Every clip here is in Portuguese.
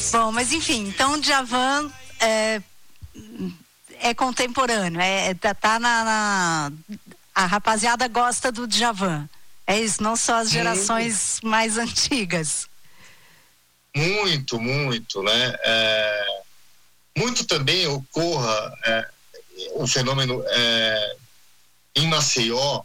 Bom, mas enfim, então o Djavan é contemporâneo, tá a rapaziada gosta do Djavan. É isso, não só as gerações mais antigas. Muito, muito, né? Muito também ocorra o fenômeno em Maceió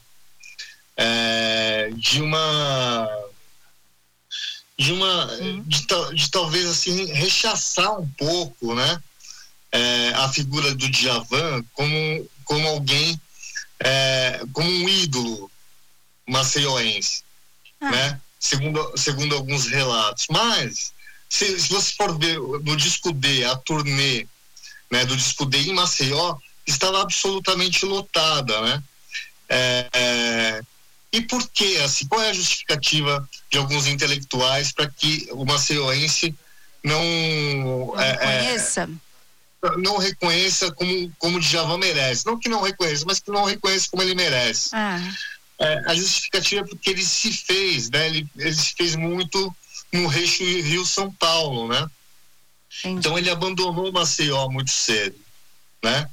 de talvez assim rechaçar um pouco, né? A figura do Djavan como alguém, como um ídolo maceioense, né? Segundo alguns relatos. Mas se você for ver no disco D, a turnê, né, do disco D em Maceió, estava absolutamente lotada, né? E por quê? Assim, qual é a justificativa de alguns intelectuais para que o maceioense não reconheça como o Djavan merece? Não que não reconheça, mas que não reconheça como ele merece. A justificativa é porque ele se fez, né? Ele se fez muito no eixo Rio-São Paulo, né? Entendi. Então ele abandonou Maceió muito cedo, né?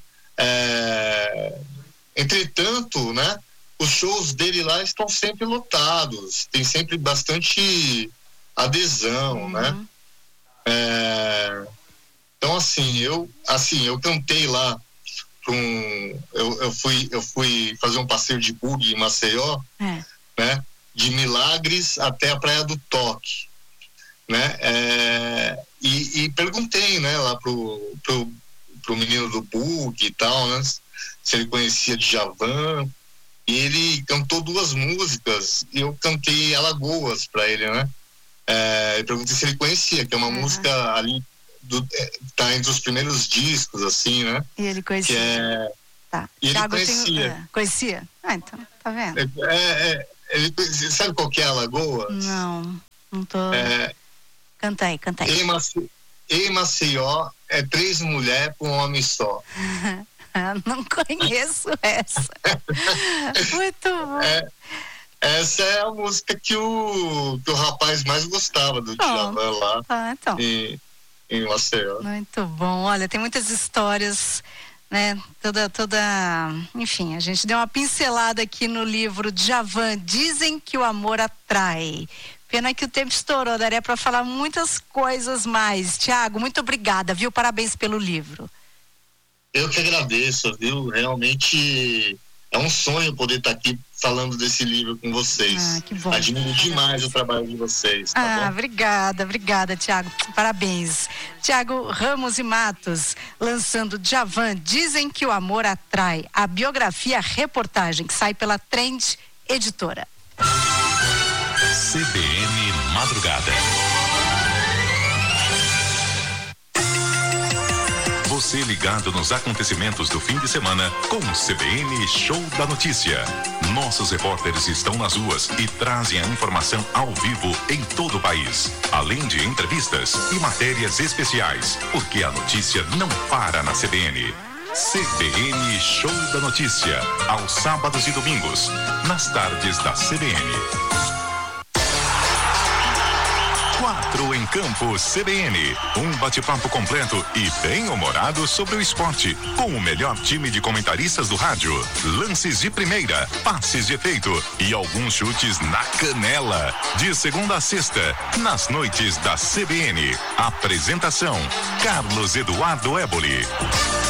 Entretanto, né? Os shows dele lá estão sempre lotados, tem sempre bastante adesão, né? Então eu cantei lá eu fui fazer um passeio de buggy em Maceió, né? De Milagres até a Praia do Toque, né? E perguntei, né, lá pro menino do buggy e tal, né, se ele conhecia Djavan, e ele cantou 2 músicas e eu cantei Alagoas para ele, né? Eu perguntei se ele conhecia, que é uma música ali tá entre os primeiros discos, assim, né? E ele conhecia. E ele Thiago conhecia. Conhecia? Então, tá vendo? Ele conhecia. Sabe qual que é Alagoas? Não tô. Canta aí. Em Maceió é 3 mulheres com um homem só. Não conheço essa. Muito bom. Essa é a música que o rapaz mais gostava do Djavan lá em Maceió. Muito bom. Olha, tem muitas histórias, né? Enfim, a gente deu uma pincelada aqui no livro Djavan, Dizem que o Amor Atrai. Pena que o tempo estourou, daria para falar muitas coisas mais. Thiago, muito obrigada, viu? Parabéns pelo livro. Eu que agradeço, viu? Realmente é um sonho poder estar aqui falando desse livro com vocês. Que bom. Admiro demais o trabalho de vocês, tá bom? Obrigada, Thiago. Parabéns. Thiago Ramos e Matos, lançando Djavan, Dizem que o Amor Atrai, a biografia reportagem que sai pela Trend Editora. CBN Madrugada. Você ligado nos acontecimentos do fim de semana com o CBN Show da Notícia. Nossos repórteres estão nas ruas e trazem a informação ao vivo em todo o país. Além de entrevistas e matérias especiais, porque a notícia não para na CBN. CBN Show da Notícia, aos sábados e domingos, nas tardes da CBN. 4 em Campo CBN. Um bate-papo completo e bem-humorado sobre o esporte, com o melhor time de comentaristas do rádio. Lances de primeira, passes de efeito e alguns chutes na canela. De segunda a sexta, nas noites da CBN. Apresentação: Carlos Eduardo Éboli.